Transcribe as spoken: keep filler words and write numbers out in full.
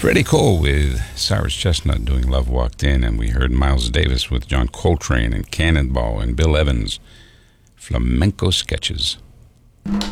Freddie Cole with Cyrus Chestnut doing Love Walked In, and we heard Miles Davis with John Coltrane and Cannonball and Bill Evans, Flamenco Sketches.